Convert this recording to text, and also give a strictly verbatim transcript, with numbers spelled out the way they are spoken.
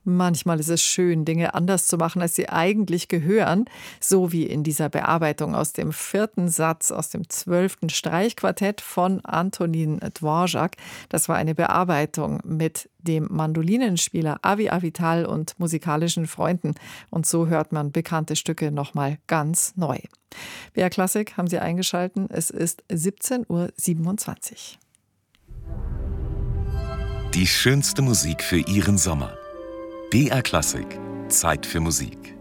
Manchmal ist es schön, Dinge anders zu machen, als sie eigentlich gehören, so wie in dieser Bearbeitung aus dem vierten Satz aus dem zwölften Streichquartett von Antonin Dvorak. Das war eine Bearbeitung mit dem Mandolinenspieler Avi Avital und musikalischen Freunden. Und so hört man bekannte Stücke nochmal ganz neu. B R Klassik haben Sie eingeschalten. Es ist siebzehn Uhr siebenundzwanzig. Die schönste Musik für Ihren Sommer. B R Klassik. Zeit für Musik.